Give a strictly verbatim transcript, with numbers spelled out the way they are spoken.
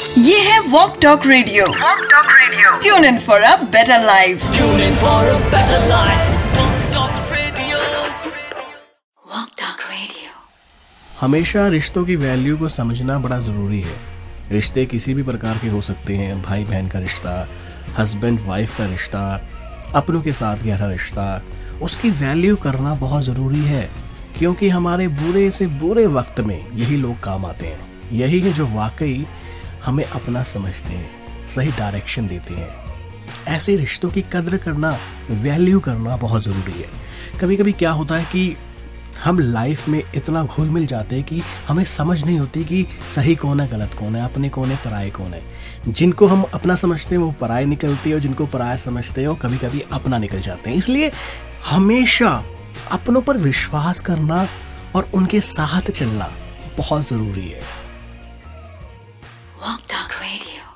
ये है walk talk radio. Walk talk radio. Tune in for a better life. Tune in for a better life. Walk talk radio. Walk talk radio. हमेशा रिश्तों की value को समझना बड़ा ज़रूरी है। रिश्ते किसी भी प्रकार के हो सकते हैं, भाई बहन का रिश्ता, हस्बैंड वाइफ का रिश्ता, अपनों के साथ गहरा रिश्ता, उसकी वैल्यू करना बहुत ज़रूरी है, क्योंकि हमारे बुरे से बुरे वक्त में यही लोग काम आते हैं। यही है जो वाकई हमें अपना समझते हैं, सही डायरेक्शन देते हैं। ऐसे रिश्तों की कद्र करना, वैल्यू करना बहुत ज़रूरी है। कभी कभी क्या होता है कि हम लाइफ में इतना घुल मिल जाते हैं कि हमें समझ नहीं होती कि सही कौन है, गलत कौन है, अपने कौन है, पराये कौन है। जिनको हम अपना समझते हैं वो पराये निकलते हैं, और जिनको पराया समझते हैं वो कभी कभी अपना निकल जाते हैं। इसलिए हमेशा अपनों पर विश्वास करना और उनके साथ चलना बहुत ज़रूरी है।